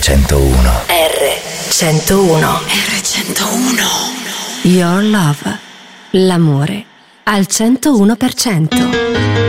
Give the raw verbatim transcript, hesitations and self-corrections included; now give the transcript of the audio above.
centouno. R centouno. R centouno. Your Love. L'amore al centouno per cento.